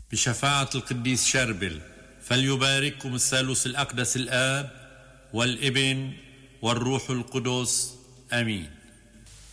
بشفاعة القديس شربل، فليبارككم الثالوث الأقدس الآب والابن والروح القدس. آمين.